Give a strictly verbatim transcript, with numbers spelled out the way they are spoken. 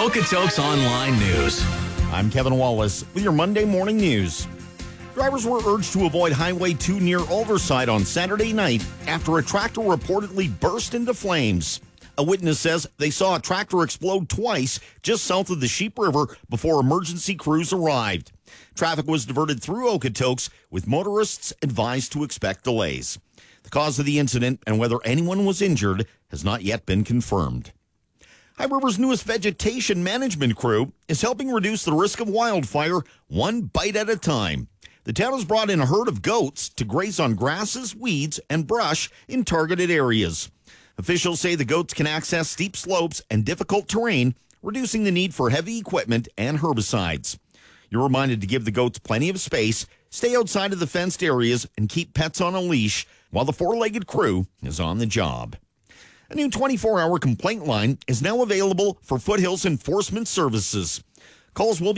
Okotoks Online News. I'm Kevin Wallace with your Monday morning news. Drivers were urged to avoid Highway two near Alderside on Saturday night after a tractor reportedly burst into flames. A witness says they saw a tractor explode twice just south of the Sheep River before emergency crews arrived. Traffic was diverted through Okotoks, with motorists advised to expect delays. The cause of the incident and whether anyone was injured has not yet been confirmed. High River's newest vegetation management crew is helping reduce the risk of wildfire one bite at a time. The town has brought in a herd of goats to graze on grasses, weeds, and brush in targeted areas. Officials say the goats can access steep slopes and difficult terrain, reducing the need for heavy equipment and herbicides. You're reminded to give the goats plenty of space, stay outside of the fenced areas, and keep pets on a leash while the four-legged crew is on the job. A new twenty-four hour complaint line is now available for Foothills Enforcement Services. Calls will be